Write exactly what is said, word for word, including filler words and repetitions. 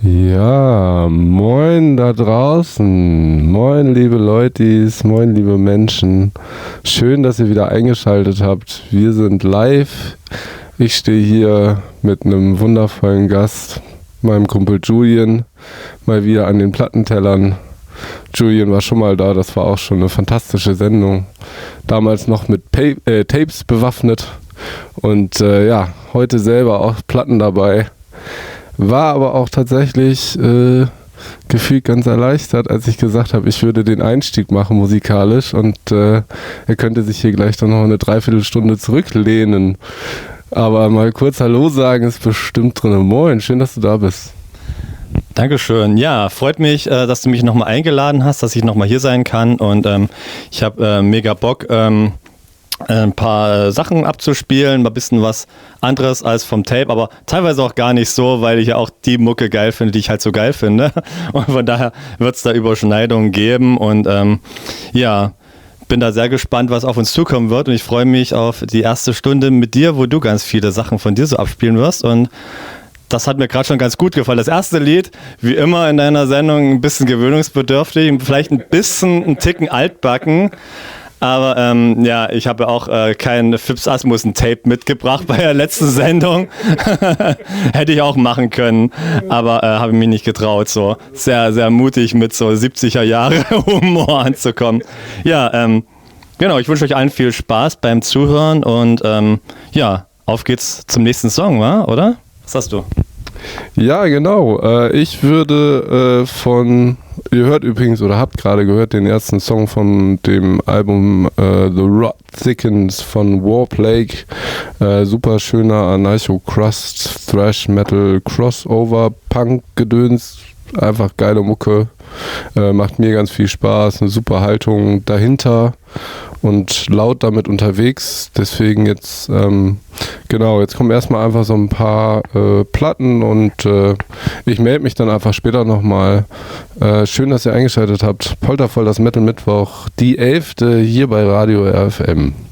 Ja, moin da draußen, moin liebe Leutis, moin liebe Menschen. Schön, dass ihr wieder eingeschaltet habt. Wir sind live. Ich stehe hier mit einem wundervollen Gast, meinem Kumpel Julian, mal wieder an den Plattentellern. Julian war schon mal da, das war auch schon eine fantastische Sendung. Damals noch mit Pay- äh, Tapes bewaffnet und äh, ja, heute selber auch Platten dabei. War aber auch tatsächlich äh, gefühlt ganz erleichtert, als ich gesagt habe, ich würde den Einstieg machen musikalisch und äh, er könnte sich hier gleich dann noch eine Dreiviertelstunde zurücklehnen. Aber mal kurz Hallo sagen ist bestimmt drin. Moin, schön, dass du da bist. Dankeschön. Ja, freut mich, äh, dass du mich nochmal eingeladen hast, dass ich nochmal hier sein kann und ähm, ich habe äh, mega Bock, ähm, ein paar Sachen abzuspielen, mal ein bisschen was anderes als vom Tape, aber teilweise auch gar nicht so, weil ich ja auch die Mucke geil finde, die ich halt so geil finde. Und von daher wird es da Überschneidungen geben und ähm, ja, bin da sehr gespannt, was auf uns zukommen wird und ich freue mich auf die erste Stunde mit dir, wo du ganz viele Sachen von dir so abspielen wirst und das hat mir gerade schon ganz gut gefallen. Das erste Lied, wie immer in deiner Sendung, ein bisschen gewöhnungsbedürftig, vielleicht ein bisschen ein Ticken altbacken. Aber ähm, ja, ich habe ja auch äh, kein Phipps Asmussen-Tape mitgebracht bei der letzten Sendung. Hätte ich auch machen können, aber äh, habe mich nicht getraut. So sehr, sehr mutig mit so siebziger Jahre Humor anzukommen. Ja, ähm, genau, ich wünsche euch allen viel Spaß beim Zuhören und ähm, ja, auf geht's zum nächsten Song, wa? Oder? Was hast du? Ja, genau. Äh, ich würde äh, von, ihr hört übrigens oder habt gerade gehört, den ersten Song von dem Album äh, The Rot Thickens von Warplague. Äh, super schöner Anarcho-Crust, Thrash Metal, Crossover, Punk-Gedöns. Einfach geile Mucke. Äh, macht mir ganz viel Spaß. Eine super Haltung dahinter und laut damit unterwegs. Deswegen jetzt, ähm, genau, jetzt kommen erstmal einfach so ein paar äh, Platten und äh, ich melde mich dann einfach später nochmal. Äh, schön, dass ihr eingeschaltet habt. Poltervoll, das Metal Mittwoch, die elfte hier bei Radio R F M.